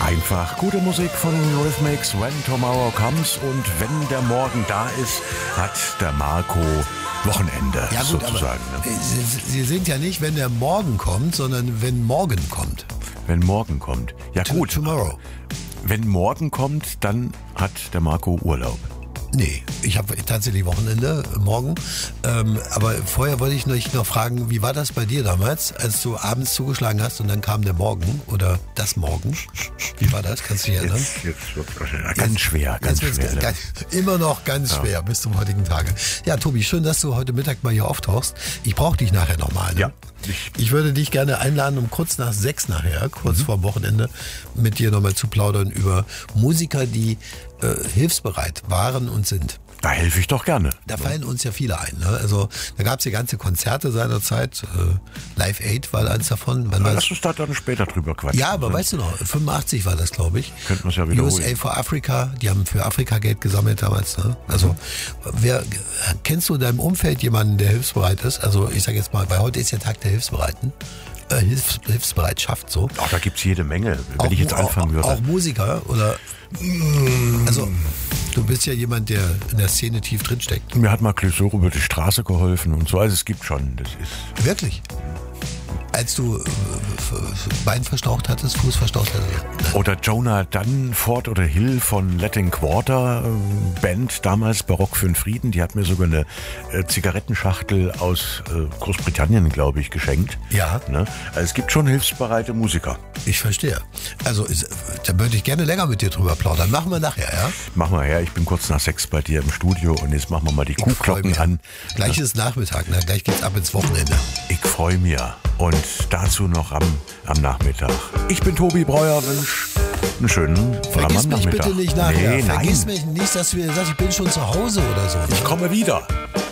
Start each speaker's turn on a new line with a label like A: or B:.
A: Einfach gute Musik von Eurythmics, When Tomorrow Comes, und wenn der Morgen da ist, hat der Marco Wochenende, ja, gut, sozusagen.
B: Aber, ne? Sie sind ja nicht, wenn der Morgen kommt, sondern wenn morgen kommt.
A: Wenn morgen kommt. Ja gut.
B: Tomorrow.
A: Wenn morgen kommt, dann hat der Marco Urlaub.
B: Nee, ich habe tatsächlich Wochenende morgen. Aber vorher wollte ich dich noch fragen, wie war das bei dir damals, als du abends zugeschlagen hast und dann kam der Morgen oder das Morgen? Wie war das? Kannst du dich erinnern?
A: Jetzt wird es ganz schwer.
B: Immer noch ganz schwer bis zum heutigen Tage. Ja, Tobi, schön, dass du heute Mittag mal hier auftauchst. Ich brauche dich nachher nochmal. Ne?
A: Ja.
B: Ich würde dich gerne einladen, um kurz nach 6 nachher, kurz vor Wochenende, mit dir nochmal zu plaudern über Musiker, die hilfsbereit waren und sind.
A: Da helfe ich doch gerne.
B: Da fallen uns ja viele ein. Ne? Also da gab es ja ganze Konzerte seinerzeit. Live Aid war eins davon.
A: Lass uns da dann später drüber quatschen.
B: Ja, aber weißt du noch, 85 war das, glaube ich.
A: Könnten wir es ja wiederholen.
B: USA for Africa, die haben für Afrika Geld gesammelt damals. Ne? Also kennst du in deinem Umfeld jemanden, der hilfsbereit ist? Also ich sage jetzt mal, weil heute ist ja Tag der Hilfsbereiten. Hilfsbereitschaft so.
A: Ach, da gibt es jede Menge, wenn ich jetzt anfangen würde.
B: Auch Musiker oder... Also, du bist ja jemand, der in der Szene tief drinsteckt.
A: Mir hat mal Clouseau über die Straße geholfen und so. Also es gibt schon. Das ist
B: wirklich? Als du Bein verstaucht hattest, Fuß verstaucht hattest?
A: Oder Jonah Dunford oder Hill von Latin Quarter Band, damals Barock für den Frieden. Die hat mir sogar eine Zigarettenschachtel aus Großbritannien, glaube ich, geschenkt.
B: Ja.
A: Ne? Also es gibt schon hilfsbereite Musiker.
B: Ich verstehe. Also da würde ich gerne länger mit dir drüber plaudern. Machen wir nachher, ja?
A: Machen wir her. Ich bin kurz nach 6 bei dir im Studio und jetzt machen wir mal die Kuhglocken an.
B: Gleich ist Nachmittag, ne? Gleich geht's ab ins Wochenende.
A: Ich freue mich. Und dazu noch am Nachmittag. Ich bin Tobi Breuer, wünsch einen schönen
B: Vergiss mich
A: Nachmittag.
B: Bitte nicht nachher.
A: Nee,
B: Vergiss mich nicht, dass du sagst, ich bin schon zu Hause oder so.
A: Ich komme wieder.